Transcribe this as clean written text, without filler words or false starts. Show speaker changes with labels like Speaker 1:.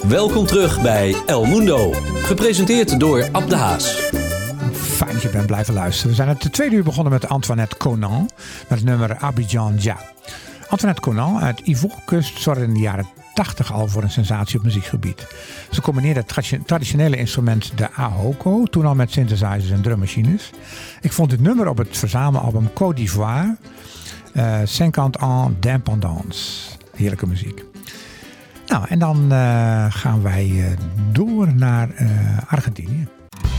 Speaker 1: Welkom terug bij El Mundo. Gepresenteerd door Ab de Haas.
Speaker 2: Fijn dat je bent blijven luisteren. We zijn het tweede uur begonnen met Antoinette Conan. Met het nummer Abidjan Ja. Antoinette Conan uit Ivoorkust zorgde in de jaren 80 al voor een sensatie op muziekgebied. Ze combineerde het traditionele instrument de ahoko, toen al met synthesizers en drummachines. Ik vond dit nummer op het verzamelalbum Côte d'Ivoire, 50 ans d'indépendance. Heerlijke muziek. Nou, en dan gaan wij door naar Argentinië.